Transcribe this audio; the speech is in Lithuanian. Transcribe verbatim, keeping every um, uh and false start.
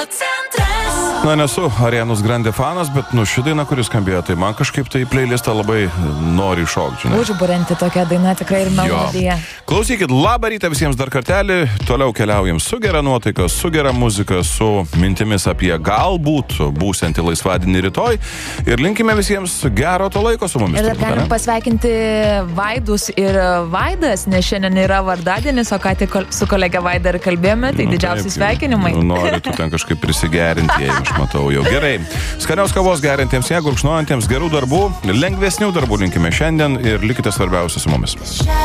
Na, nesu Arianos Grande fanas, bet nu ši daina, kuris skambėjo, tai man kažkaip tai į playlistą labai nori šokti, žinai. Užburianti tokia daina tikrai ir melodija. Klausykit, labą rytą visiems dar kartelį, toliau keliaujam su gera nuotaika, su gera muzika, su mintimis apie galbūt būsiantį laisvadienį rytoj ir linkime visiems gero to laiko su mumis. Ir dar galim pasveikinti Vaidus ir Vaidas, nes šiandien yra vardadienis, o ką tik su kolegė Vaida ir kalbėjome, tai nu, didžiausi taip, sveikinimai. Nu, nori tu ten kažkaip prisigerinti, jei aš matau jau. Gerai, skanios kavos gerintiems, negurkšnojantiems, gerų darbų, lengvesnių darbų linkime šiandien ir likite svarbiausia su mumis.